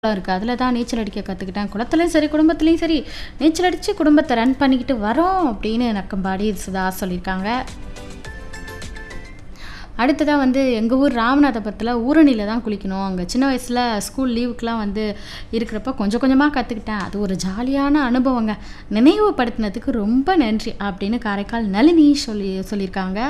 இருக்கு. அதில தான் நீச்சல் அடிக்க கத்துக்கிட்டேன். குளத்துலயும் சரி, குடும்பத்திலயும் சரி, நீச்சல் அடிச்சு குடும்பத்த ரன் பண்ணிக்கிட்டு வரோம் அப்படின்னு நக்கம்பாடி சுதா சொல்லியிருக்காங்க. அடுத்ததா எங்க ஊர் ராமநாதபுரத்தில ஊரணியில தான் குளிக்கணும். அங்க சின்ன வயசுல ஸ்கூல் லீவுக்குலாம் இருக்கிறப்ப கொஞ்சம் கொஞ்சமா கத்துக்கிட்டேன். அது ஒரு ஜாலியான அனுபவங்க. நினைவுபடுத்தினதுக்கு ரொம்ப நன்றி அப்படின்னு காரைக்கால் நளினி சொல்லியிருக்காங்க.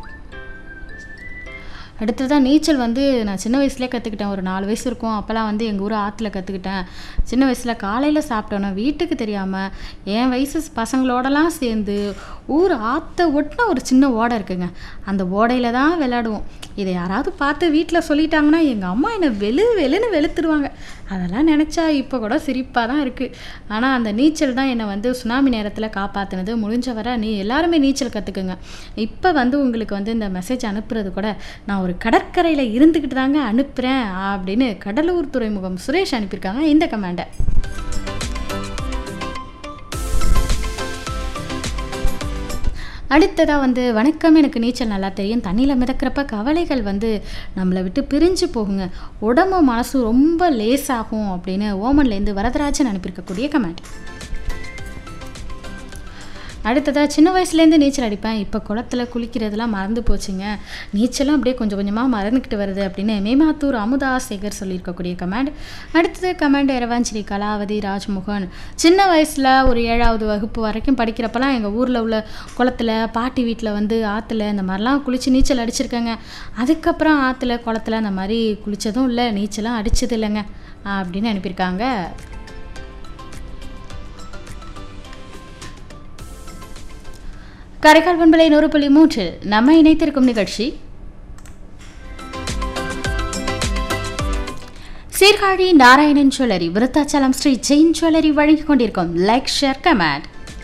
அடுத்ததான் நீச்சல் நான் சின்ன வயசுலேயே கற்றுக்கிட்டேன். ஒரு 4 வயசு இருக்கும். அப்போல்லாம் எங்கள் ஊர் ஆற்றுல கற்றுக்கிட்டேன். சின்ன வயசில் காலையில் சாப்பிட்டோன்னா வீட்டுக்கு தெரியாமல் என் வயசு பசங்களோடலாம் சேர்ந்து ஊர் ஆற்றை ஒட்டின ஒரு சின்ன ஓடை இருக்குங்க. அந்த ஓடையில் தான் விளையாடுவோம். இதை யாராவது பார்த்து வீட்டில் சொல்லிட்டாங்கன்னா எங்கள் அம்மா என்னை வெளுன்னு வெளுத்துருவாங்க. அதெல்லாம் நினச்சா இப்போ கூட சிரிப்பாக தான் இருக்குது. ஆனால் அந்த நீச்சல் தான் என்னை சுனாமி நேரத்தில் காப்பாற்றினது. முடிஞ்ச வரை எல்லாருமே நீச்சல் கற்றுக்குங்க. இப்போ உங்களுக்கு இந்த மெசேஜ் அனுப்புறது கூட நான் ஒரு கடற்கரையில் இருந்துக்கிட்டு தாங்க அனுப்புகிறேன் அப்படின்னு கடலூர் துறைமுகம் சுரேஷ் அனுப்பியிருக்காங்க இந்த கமெண்டை. அடுத்ததாக வணக்கம், எனக்கு நீச்சல் நல்லா தெரியும். தண்ணியில் மிதக்கிறப்ப கவலைகள் நம்மளை விட்டு பிரிஞ்சு போகுங்க. உடம்பும் மனசும் ரொம்ப லேசாகும் அப்படின்னு ஓமன்லேருந்து வரதராஜன் அனுப்பியிருக்கக்கூடிய கமெண்ட். அடுத்ததாக சின்ன வயசுலேருந்து நீச்சல் அடிப்பேன். இப்போ குளத்தில் குளிக்கிறதுலாம் மறந்து போச்சுங்க. நீச்சலும் அப்படியே கொஞ்சம் கொஞ்சமாக மறந்துக்கிட்டு வருது அப்படின்னு மேமாத்தூர் அமுதா சேகர் சொல்லியிருக்கக்கூடிய கமெண்ட். அடுத்தது கமெண்ட் இரவாஞ்சலி கலாவதி ராஜ்மோகன். சின்ன வயசில் ஒரு 7வது வகுப்பு வரைக்கும் படிக்கிறப்பெல்லாம் எங்கள் ஊரில் உள்ள குளத்தில் பாட்டி வீட்டில் ஆற்றுல இந்த மாதிரிலாம் குளித்து நீச்சல் அடிச்சிருக்கேங்க. அதுக்கப்புறம் ஆற்றுல குளத்தில் அந்த மாதிரி குளித்ததும் இல்லை, நீச்சலும் அடித்தது இல்லைங்க அப்படின்னு அனுப்பியிருக்காங்க. காரைக்கால் பண்பலை 100.3 நம்ம இணைத்திருக்கும் நிகழ்ச்சி சீர்காழி நாராயணன் ஜுவல்லரி, விருத்தாச்சலம் ஸ்ரீ ஜெயின் ஜுவல்லரி வழங்கிக் கொண்டிருக்கும் லைக் ஷேர் கமெண்ட்.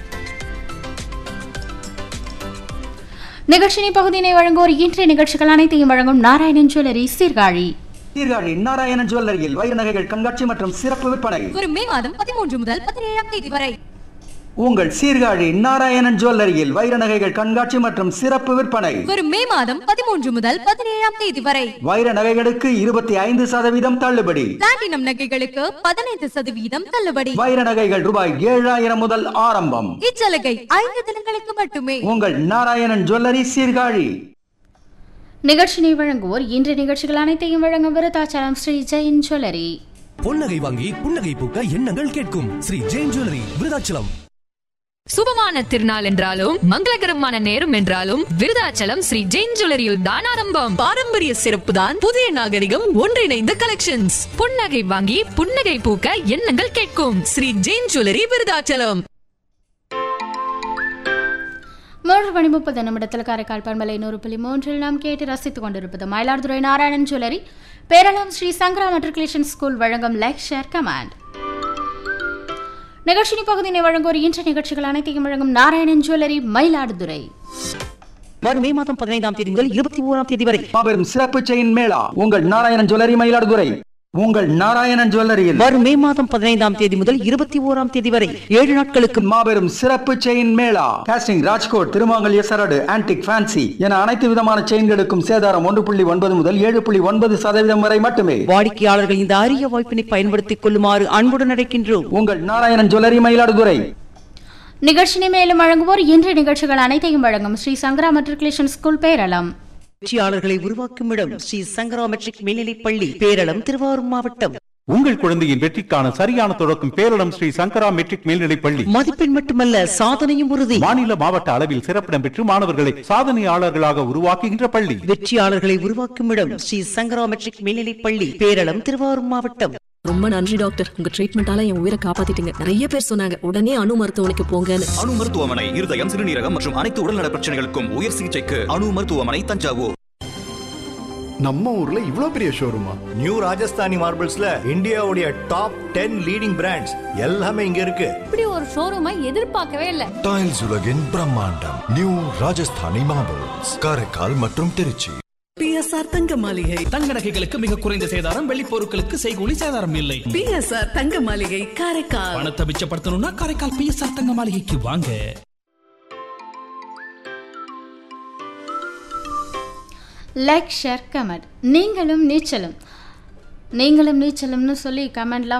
நிகழ்ச்சியின் பகுதியினை வழங்குவோர் இன்றைய நிகழ்ச்சிகள் அனைத்தையும் வழங்கும் நாராயணன் ஜுவல்லரி சீர்காழி. சீர்காழி நாராயணன் ஜுவல்லரியில் வைர நகைகள் கண்காட்சி மற்றும் சிறப்பு விற்பனை வரும் மே மாதம் 13 முதல் 17ஆம் தேதி வரை. உங்கள் சீர்காழி நாராயணன் ஜுவல்லரியில் வைர நகைகள் கண்காட்சி மற்றும் சிறப்பு விற்பனை வரும் மே மாதம் 13 முதல் 17ஆம் தேதி வரை. வைர நகைகளுக்கு 25% தள்ளுபடி. பிளாட்டினம் நகைகளுக்கு 15% தள்ளுபடி. வைர நகைகள் ரூபாய் 7000 முதல் ஆரம்பம். இச்சலுகை 5 தினங்களுக்கு மட்டுமே. உங்கள் நாராயணன் ஜுவல்லரி சீர்காழி. நிகழ்ச்சியை வழங்குவோர் இன்றைய நிகழ்ச்சிகள் அனைத்தையும் வழங்கும் விருத்தாச்சலம் ஸ்ரீ ஜெயின் ஜுவல்லரி. பொன்னகை வாங்கி புன்னகை பூக்க எண்ணங்கள் கேட்கும் ஸ்ரீ ஜெயின் ஜுவல்லரி விருத்தாச்சலம். சுபமான திருநாள் என்றாலும் மங்களகரமான நேரம் என்றாலும் விருதாச்சலம் ஸ்ரீ ஜெயின் ஜுவல்லரியில் தான் ஆரம்பம். பாரம்பரிய சிறப்பு தான் புதிய நாகரிகம் ஒன்றிணைந்த கலெக்ஷன்ஸ். புன்னகை வாங்கி புன்னகை பூக்க எண்ணங்கள் கேட்கும் ஸ்ரீ ஜெயின் ஜுவல்லரி விருதாச்சலம். 3:30 காரைக்கால் பண்பலை 100.3 நாம் கேட்டு ரசித்துக் கொண்டிருப்பது மயிலாடுதுறை நாராயணன் ஜுவல்லரி, பேரளம் ஸ்ரீ சங்கரா மெட்ரிகுலேஷன் ஸ்கூல் வழங்கும் லைக் ஷேர் கமெண்ட். நிகழ்ச்சியின் பகுதியினை வழங்குவோர் இன்றைய நிகழ்ச்சிகள் அனைத்தையும் வழங்கும் நாராயணன் ஜுவல்லரி மயிலாடுதுறை. வரும் மே மாதம் 15ஆம் தேதி முதல் 21ஆம் தேதி வரை மாபெரும் சிறப்பு செயின் மேளா உங்கள் நாராயணன் ஜுவல்லரி மயிலாடுதுறை. உங்கள் நாராயணன் ஜுவல்லரியில் வரும் மே மாதம் 15ஆம் தேதி முதல் 21ஆம் தேதி வரை 7 நாட்களுக்கு மாபெரும் சிறப்பு செயின் மேளா. காஸ்டிங், ராஜ்கோட், திருமாங்கல்ய சரடு, ஆன்டிக், ஃபேன்சி என அனைத்து விதமான செயின்களுக்கும் சேதாரம் 1.9 முதல் 7.9% வரை மட்டுமே. வாடிக்கையாளர்கள் இந்த அரிய வாய்ப்பினை பயன்படுத்திக் கொள்ளுமாறு அன்புடன் அழைக்கின்றோம். உங்கள் நாராயணன் ஜுவல்லரி மயிலாடுதுறை. நிகழ்ச்சியை மேலும் வழங்குவோர் இன்றைய நிகழ்ச்சிகள் அனைத்தையும் வழங்கும் ஸ்ரீ சங்கரா மெட்ரிகுலேஷன் ஸ்கூல் பேரளம். வெற்றியாளர்களை உருவாக்கும் இடம் ஸ்ரீ சங்கரா மெட்ரிக் மேல்நிலைப் பள்ளி, பேரளம், திருவாரூர் மாவட்டம். உங்கள் குழந்தையின் வெற்றிக்கான சரியான தொடக்கம் பேரளம் ஸ்ரீ சங்கரா மெட்ரிக் மேல்நிலைப் பள்ளி. மதிப்பெண் மட்டுமல்ல, சாதனையும் உறுதி. மாநில மாவட்ட அளவில் சிறப்பிடம் பெற்று மாணவர்களை சாதனையாளர்களாக உருவாக்குகின்ற பள்ளி. வெற்றியாளர்களை உருவாக்கும் இடம் ஸ்ரீ சங்கரா மெட்ரிக் மேல்நிலைப் பள்ளி, பேரளம், திருவாரூர் மாவட்டம். ரொம்ப நன்றி டாக்டர், உங்க ட்ரீட்மெண்டால என் உயிரை காப்பாத்திட்டீங்க. நிறைய பேர் சொன்னாங்க உடனே அணு மருத்துவமனைக்கு போங்கன்னு. அணு மருத்துவமனை இருதயம், சிறுநீரகம் மற்றும் அனைத்து உடல்நல பிரச்சனைகளுக்கும் உயர் சிகிச்சைக்கு அணு மருத்துவமனை, தஞ்சாவூர். நம்ம ஊர்ல இவ்ளோ பெரிய ஷோரூமா? நியூ ராஜஸ்தானி மார்பிள்ஸ்ல இந்தியாவுடைய டாப் 10 லீடிங் பிராண்ட்ஸ் எல்லாமே இங்க இருக்கு. இப்படி ஒரு ஷோரூமை எதிர்பார்க்கவே இல்ல. டைல்ஸ் உலகின் பிரம்மாண்டம் நியூ ராஜஸ்தானி மார்பிள்ஸ், காரைக்கால் மற்றும் திருச்சி. பிஎஸ்ஆர் தங்க மாளிகை. தங்க நகைகளுக்கு மிக குறைந்த சேதாரம், வெள்ளி பொருட்களுக்கு செய்கூலி சேதாரம் இல்லை. பிஎஸ்ஆர் தங்க மாளிகை, காரைக்கால். பணத்தை மிச்சப்படுத்தணும்னா காரைக்கால் பிஎஸ்ஆர் தங்க மாளிகைக்கு வாங்க. Like share comment. நீங்களும் நீச்சலும்னு சொல்லி கமெண்ட்லாம்